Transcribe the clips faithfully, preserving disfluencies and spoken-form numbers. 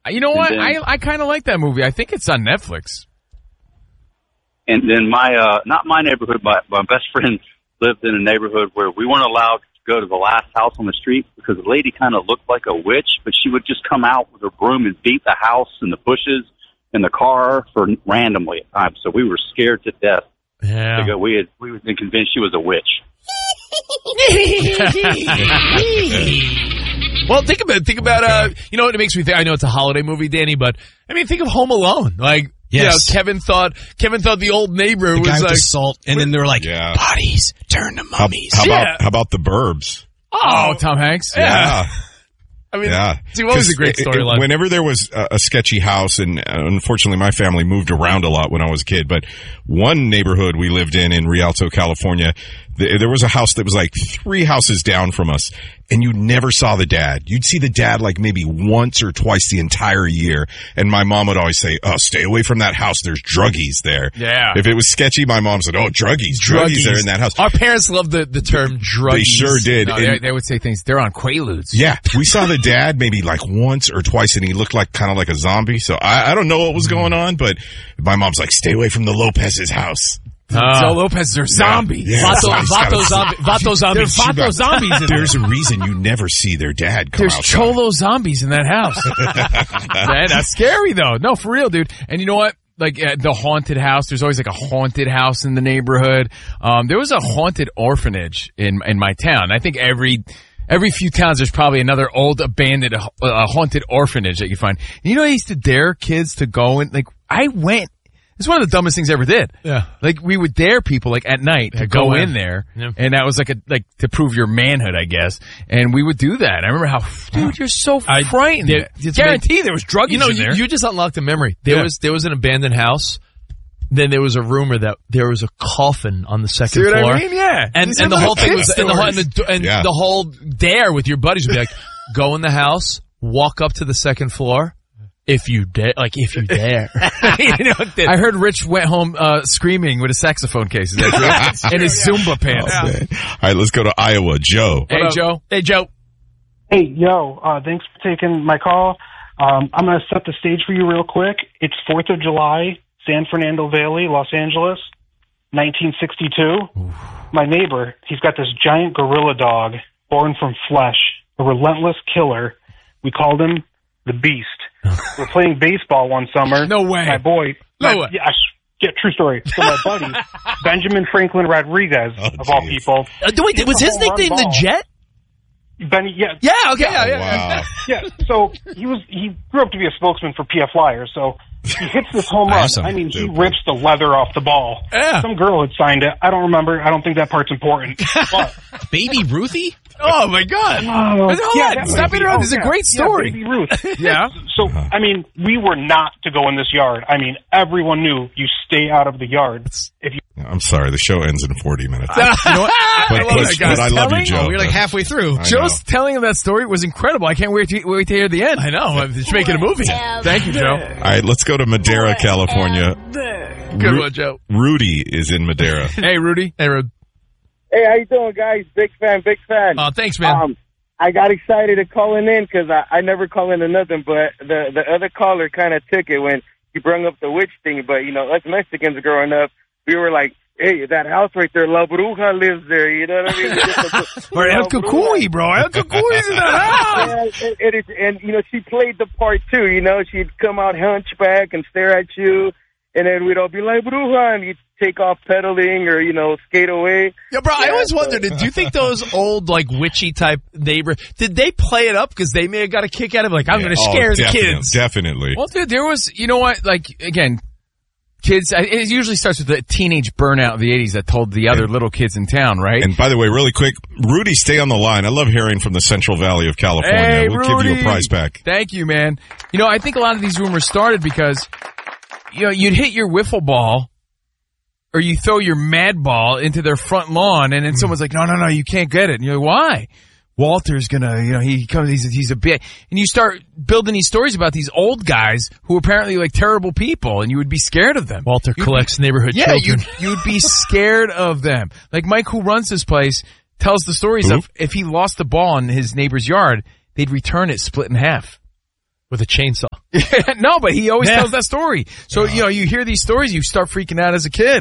You know what? Then, I I kind of like that movie. I think it's on Netflix. And then my, uh, not my neighborhood, but my best friend lived in a neighborhood where we weren't allowed to go to the last house on the street because the lady kind of looked like a witch, but she would just come out with her broom and beat the house and the bushes and the car for randomly at times. So we were scared to death. Yeah. To go. We had, we were convinced she was a witch. Well, think about it. Think about, uh, you know what it makes me think? I know it's a holiday movie, Danny, but I mean, think of Home Alone. Like, yes. You know, Kevin thought, Kevin thought the old neighbor the was guy with like, the salt, and then they were like, yeah. bodies turn to mummies. How, how Yeah. about, how about The Burbs? Oh, Tom Hanks? Yeah. Yeah. I mean, Yeah. see, what was a great It- it- storyline? Whenever there was a, a sketchy house, and uh, unfortunately my family moved around a lot when I was a kid, but one neighborhood we lived in in Rialto, California, th- there was a house that was like three houses down from us, and you never saw the dad. You'd see the dad like maybe once or twice the entire year, and my mom would always say, oh, stay away from that house, there's druggies there. Yeah. If it was sketchy, my mom said, oh, druggies, druggies, are in that house. Our parents loved the, the term druggies. They sure did. No, And- they, they would say things. They're on Quaaludes. Yeah, we saw the dad maybe like once or twice, and he looked like kind of like a zombie. So I, I don't know what was going on, but my mom's like, "Stay away from the Lopez's house." Uh, so Lopez are zombies. Yeah, Vato, zombies. Vato, zombie, Vato zombies. They're Vato zombies in there. There's a reason you never see their dad come There's outside. Cholo zombies in that house. Man, that's scary though. No, for real, dude. And you know what? Like uh, the haunted house. There's always like a haunted house in the neighborhood. Um, there was a haunted orphanage in in my town. I think every every few towns there's probably another old abandoned uh, haunted orphanage that you find. And you know, I used to dare kids to go and like I went. It's one of the dumbest things I ever did. Yeah. Like we would dare people like at night to Yeah, go, go in, in. there, Yeah. and that was like a like to prove your manhood, I guess. And we would do that. I remember how, dude, you're so I- frightened. there- it's Guarantee there was drug You know, in you, there. you just unlocked a memory. There Yeah. was there was an abandoned house. Then there was a rumor that there was a coffin on the second See what floor. I mean? Yeah. And These and are the whole little thing kid was and the whole and, the, and Yeah. the whole dare with your buddies would be like, go in the house, walk up to the second floor, if you dare, like if you dare. You know, I heard Rich went home uh, screaming with a saxophone case. Is that true? In his Zumba pants. Oh, man. All right, let's go to Iowa. Joe. Hey, Joe. Hey, Joe. Hey, yo, uh, thanks for taking my call. Um, I'm going to set the stage for you real quick. It's fourth of July, San Fernando Valley, Los Angeles, nineteen sixty-two. Oof. My neighbor, he's got this giant gorilla dog born from flesh, a relentless killer. We called him the Beast. We're playing baseball one summer. No way. My boy. No my, way. Yeah, yeah, true story. So my buddy, Benjamin Franklin Rodriguez, Oh, of all geez. people. Uh, wait, was his home run nickname the ball. Jet? Benny, yeah, Yeah. Okay. Yeah. Oh, yeah. wow. yeah. So he was he grew up to be a spokesman for P F Flyers. So he hits this home run. Awesome. I mean, he rips the leather off the ball. Yeah. Some girl had signed it. I don't remember. I don't think that part's important. But Baby Ruthie? Oh, my God. oh, Hold on. that Stop might be- interrupting. oh, This is a yeah. great story. Yeah, Baby Ruth. Yeah. So I mean, we were not to go in this yard. I mean, everyone knew you stay out of the yard. If you I'm sorry, the show ends in forty minutes. You know what? But, I love but- that guy. but I love you, Telling- Joe. Oh, we're like halfway through. I Joe's telling him that story was incredible. I can't wait to, wait to hear the end. I know. They should make it a movie. Thank you, Joe. All right, let's go to Madera, California. Good Ru- one, Joe. Rudy is in Madera. Hey, Rudy. Hey, Rod. Hey, how you doing, guys? Big fan, big fan. Oh, thanks, man. Um, I got excited to calling in because I, I never call into nothing, but the the other caller kind of took it when he brought up the witch thing. But, you know, us Mexicans growing up, we were like, hey, that house right there, La Bruja lives there, you know what I mean? Or El Cucuy, bro. El Cucuy's in the house. Yeah, it, it is, and, you know, she played the part, too. You know, she'd come out hunchback and stare at you, and then we'd all be like, Bruja, and you'd take off pedaling or, you know, skate away. Yeah, bro, I Yeah, always so- wondered, do you think those old, like, witchy type neighbor, did they play it up because they may have got a kick out of it? Like, I'm Yeah, going to oh, scare the definitely, kids. Definitely. Well, dude, there was, you know what, like, again, kids, it usually starts with the teenage burnout of the eighties that told the other little kids in town, right? And by the way, really quick, Rudy, stay on the line. I love hearing from the Central Valley of California. Hey, we'll give you a Rudy. prize back. Thank you, man. You know, I think a lot of these rumors started because, you know, you'd hit your wiffle ball or you throw your mad ball into their front lawn and then someone's like, no, no, no, you can't get it. And you're like, why? Walter's gonna, you know, he comes, he's, he's a bit, and you start building these stories about these old guys who are apparently like terrible people and you would be scared of them. Walter You'd collects be- neighborhood Yeah, children. you'd, you'd be scared of them. Like Mike, who runs this place, tells the stories Who? of if he lost the ball in his neighbor's yard, they'd return it split in half. With a chainsaw. No, but he always Yeah. tells that story. So, you know, you hear these stories, you start freaking out as a kid.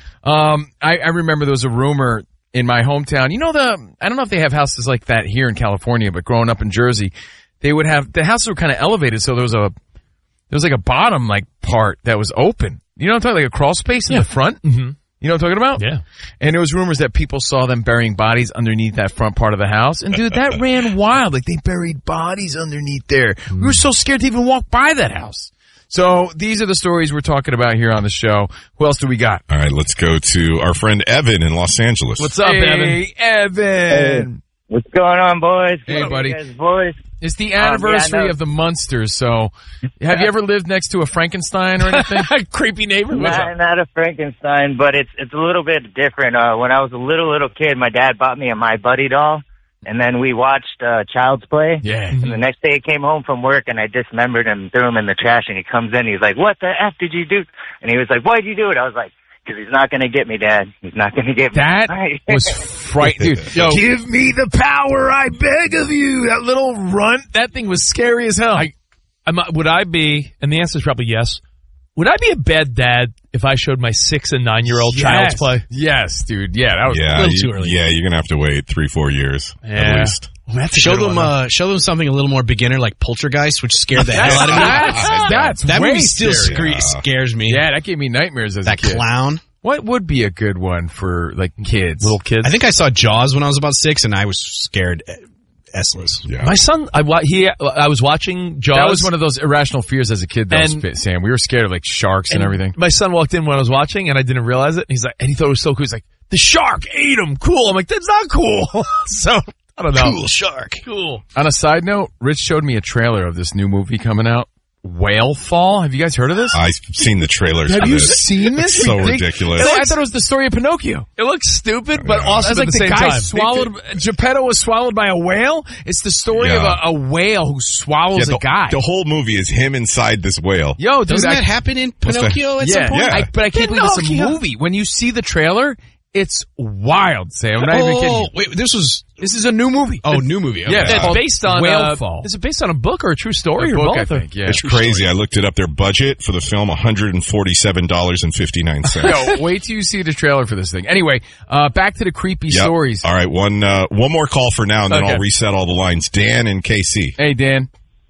Um, I, I remember there was a rumor in my hometown. You know, the, I don't know if they have houses like that here in California, but growing up in Jersey, they would have, the houses were kind of elevated. So there was a, there was like a bottom like part that was open. You know what I'm talking, like a crawl space in Yeah. the front? Mm-hmm. You know what I'm talking about? Yeah. And there was rumors that people saw them burying bodies underneath that front part of the house. And dude, that ran wild. Like they buried bodies underneath there. We were so scared to even walk by that house. So these are the stories we're talking about here on the show. Who else do we got? All right, let's go to our friend Evan in Los Angeles. What's up, Evan? Hey, Evan. What's going on, boys? Hey, How are buddy. you guys, boys? It's the Um, yeah, I anniversary know. of the Munsters. So have you ever lived next to a Frankenstein or anything? Creepy neighbor. What's Not, up? not a Frankenstein, but it's it's a little bit different. Uh, when I was a little little kid, my dad bought me a My Buddy doll, and then we watched uh, Child's Play. Yeah. And the next day, he came home from work, and I dismembered him, threw him in the trash, and he comes in, he's like, "What the f did you do?" And he was like, "Why'd you do it?" I was like, "Because he's not going to get me, Dad. He's not going to get me." That Right. was frightening. Dude, Yo. give me the power, I beg of you. That little runt, that thing was scary as hell. I, I'm, would I be, and the answer is probably yes, would I be a bad dad if I showed my six and nine year old Child's Play? Yes, dude. Yeah, that was yeah, a little you- too early. Yeah, you're going to have to wait three, four years Yeah. at least. That's a Show good them, one. uh, show them something a little more beginner, like Poltergeist, which scared the hell out of me. That's, that's That way movie still scary. scre- scares me. Yeah, that gave me nightmares as That a kid. clown. What would be a good one for like kids? Little kids. I think I saw Jaws when I was about six, and I was scared S-less. Yeah. My son, I, wa- he, I was watching Jaws. That was one of those irrational fears as a kid, though, And- Sam. We were scared of like sharks and, and everything. My son walked in when I was watching, and I didn't realize it. And he's like, and he thought it was so cool. He's like, the shark ate him. Cool. I'm like, that's not cool. So I don't know. Cool shark. Cool. On a side note, Rich showed me a trailer of this new movie coming out, Whale Fall. Have you guys heard of this? I've seen the trailers Have for you this. seen this? It's so Ridic- ridiculous. No, I thought it was the story of Pinocchio. It looks stupid, but Yeah. awesome That's at like the the same guy time. swallowed. Geppetto was swallowed by a whale. It's the story Yeah. of a, a whale who swallows Yeah, the, a guy. the whole movie is him inside this whale. Yo, dude, Doesn't I, that happen in What's that? Pinocchio at yeah, some point? Yeah. I, but I can't believe it's a Pinocchio. movie. When you see the trailer, it's wild, Sam. I'm not even kidding Oh, you. wait, this was, This is a new movie. oh, new movie. Okay. Yeah, It's called based on Whale uh, Fall. Is it based on a book or a true story A or book, both? I or- think, yeah. It's crazy. I looked it up. Their budget for the film, one hundred forty-seven dollars and fifty-nine cents. Yo, wait till you see the trailer for this thing. Anyway, uh, back to the creepy Yep. stories. All right, one uh, one more call for now, and then Okay. I'll reset all the lines. Dan and K C. Hey, Dan.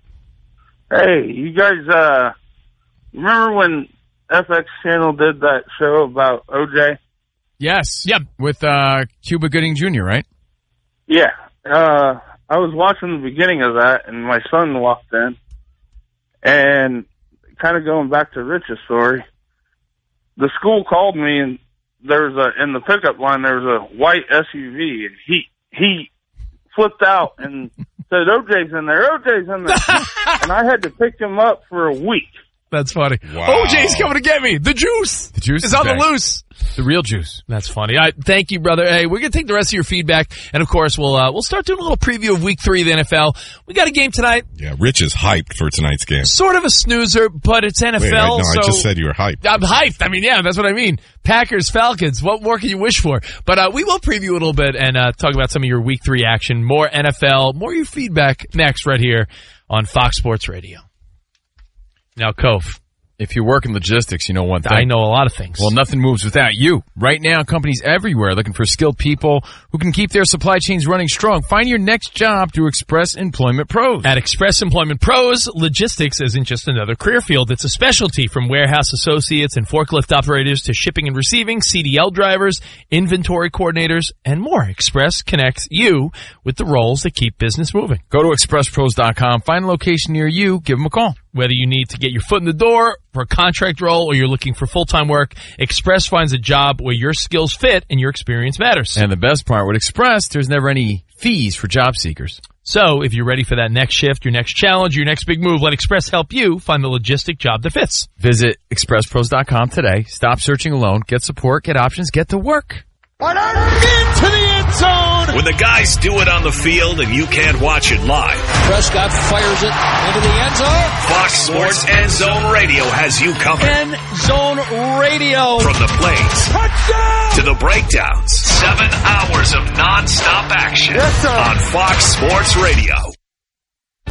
Hey, you guys, uh, remember when F X Channel did that show about O J? Yes. Yep. With uh, Cuba Gooding Junior, right? Yeah. Uh, I was watching the beginning of that, and my son walked in. And kind of going back to Rich's story, the school called me, and there was a, in the pickup line, there was a white S U V, and he, he flipped out and said, O J's in there, O J's in there. And I had to pick him up for a week. That's funny. Wow. O J's coming to get me. The juice. The juice is is on back. the loose. The real juice. That's funny. I thank you, brother. Hey, we're gonna take the rest of your feedback, and of course, we'll uh, we'll start doing a little preview of Week Three of the N F L. We got a game tonight, Yeah, Rich is hyped for tonight's game. sort of a snoozer, but it's N F L. Wait, I, no, so I just said you were hyped. I'm hyped. I mean, yeah, that's what I mean. Packers, Falcons. What more can you wish for? But uh, we will preview a little bit and uh, talk about some of your Week Three action, more N F L, more your feedback next, right here on Fox Sports Radio. Now, Kof, If you work in logistics, you know one thing. I know a lot of things. Well, nothing moves without you. Right now, companies everywhere are looking for skilled people who can keep their supply chains running strong. Find your next job through Express Employment Pros. At Express Employment Pros, logistics isn't just another career field. It's a specialty, from warehouse associates and forklift operators to shipping and receiving, C D L drivers, inventory coordinators, and more. Express connects you with the roles that keep business moving. Go to express pros dot com, find a location near you, give them a call. Whether you need to get your foot in the door for a contract role or you're looking for full-time work, Express finds a job where your skills fit and your experience matters. And the best part, with Express, there's never any fees for job seekers. So, if you're ready for that next shift, your next challenge, your next big move, let Express help you find the logistic job that fits. Visit express pros dot com today. Stop searching alone. Get support, get options, get to work. Into the end zone. When the guys do it on the field and you can't watch it live, Prescott fires it into the end zone. Fox Sports End Zone Radio has you covered. End zone radio. From the plays Touchdown. to the breakdowns, seven hours of nonstop action Yes, sir. on Fox Sports Radio.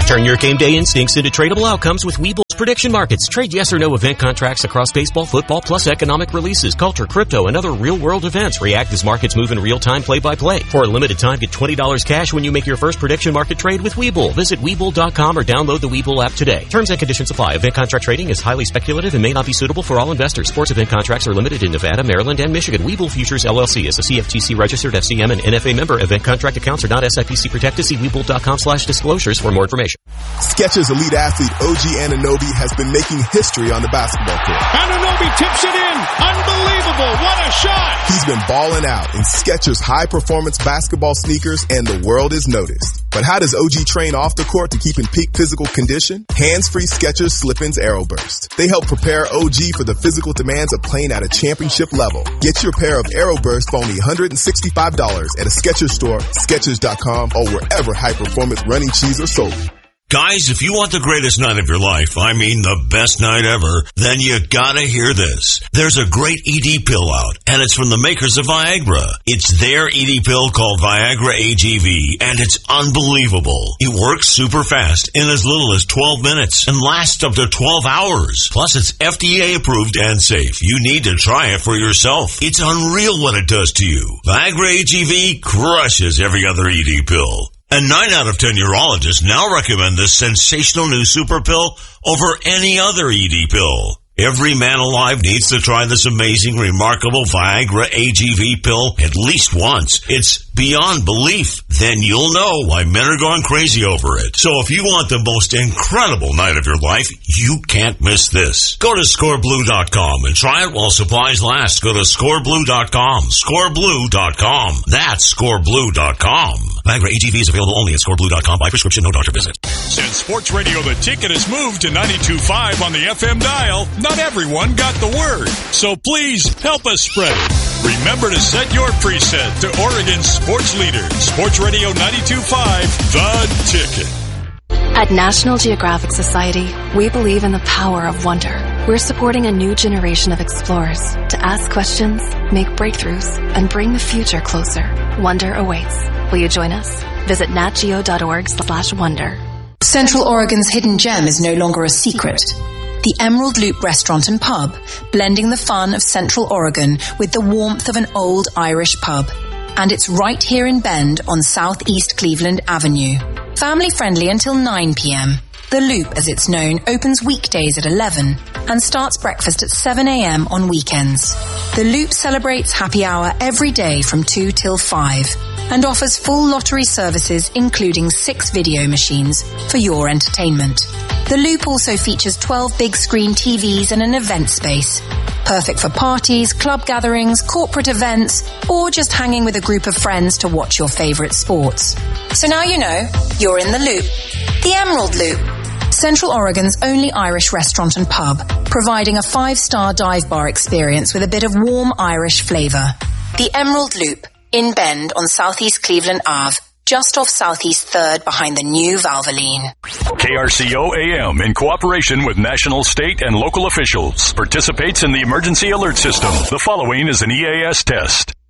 Turn your game day instincts into tradable outcomes with Webull's prediction markets. Trade yes or no event contracts across baseball, football, plus economic releases, culture, crypto, and other real-world events. React as markets move in real time, play-by-play. For a limited time, get twenty dollars cash when you make your first prediction market trade with Webull. Visit Webull dot com or download the Webull app today. Terms and conditions apply. Event contract trading is highly speculative and may not be suitable for all investors. Sports event contracts are limited in Nevada, Maryland, and Michigan. Webull Futures L L C is a C F T C registered F C M and N F A member. Event contract accounts are not S I P C protected. See Webull dot com slash disclosures for more information. Skechers elite athlete O G Anunoby has been making history on the basketball court. Anunoby tips it in. Unbelievable. What a shot. He's been balling out in Skechers high-performance basketball sneakers, and the world is noticed. But how does O G train off the court to keep in peak physical condition? Hands-free Skechers Slip-ins Aeroburst. They help prepare O G for the physical demands of playing at a championship level. Get your pair of Aeroburst for only one hundred sixty-five dollars at a Skechers store, Skechers dot com, or wherever high-performance running shoes are sold. Guys, if you want the greatest night of your life, I mean the best night ever, then you gotta hear this. There's a great E D pill out, and it's from the makers of Viagra. It's their E D pill called Viagra A G V, and it's unbelievable. It works super fast in as little as twelve minutes and lasts up to twelve hours. Plus, it's F D A approved and safe. You need to try it for yourself. It's unreal what it does to you. Viagra A G V crushes every other E D pill. And nine out of ten urologists now recommend this sensational new super pill over any other E D pill. Every man alive needs to try this amazing, remarkable Viagra A G V pill at least once. It's beyond belief. Then you'll know why men are going crazy over it. So if you want the most incredible night of your life, you can't miss this. Go to score blue dot com and try it while supplies last. Go to score blue dot com. score blue dot com. That's score blue dot com. Viagra A G V is available only at score blue dot com by prescription, no doctor visit. Since Sports Radio The Ticket has moved to ninety-two point five on the F M dial, not everyone got the word. So please help us spread it. Remember to set your preset to Oregon's sports leader, Sports Radio ninety-two point five, The Ticket. At National Geographic Society, we believe in the power of wonder. We're supporting a new generation of explorers to ask questions, make breakthroughs, and bring the future closer. Wonder awaits. Will you join us? Visit natgeo dot org slash wonder. Central Oregon's hidden gem is no longer a secret. The Emerald Loop Restaurant and Pub, blending the fun of Central Oregon with the warmth of an old Irish pub. And it's right here in Bend on Southeast Cleveland Avenue. Family friendly until nine p.m. The Loop, as it's known, opens weekdays at eleven and starts breakfast at seven a.m. on weekends. The Loop celebrates happy hour every day from two till five and offers full lottery services including six video machines for your entertainment. The Loop also features twelve big screen T Vs and an event space. Perfect for parties, club gatherings, corporate events, or just hanging with a group of friends to watch your favorite sports. So now you know, you're in the Loop. The Emerald Loop. Central Oregon's only Irish restaurant and pub, providing a five-star dive bar experience with a bit of warm Irish flavor. The Emerald Loop, in Bend on Southeast Cleveland Ave, just off Southeast third behind the new Valvoline. K R C O A M, in cooperation with national, state, and local officials, participates in the Emergency Alert System. The following is an E A S test.